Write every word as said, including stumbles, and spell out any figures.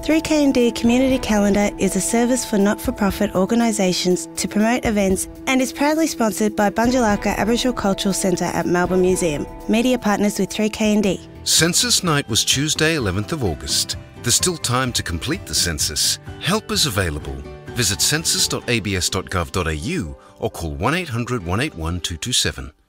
three K and D Community Calendar is a service for not-for-profit organisations to promote events and is proudly sponsored by Bunjalaka Aboriginal Cultural Centre at Melbourne Museum, media partners with three K and D. Census night was Tuesday, eleventh of August. There's still time to complete the census. Help is available. Visit census dot a b s dot gov dot a u or call one eight hundred, one eight one, two two seven.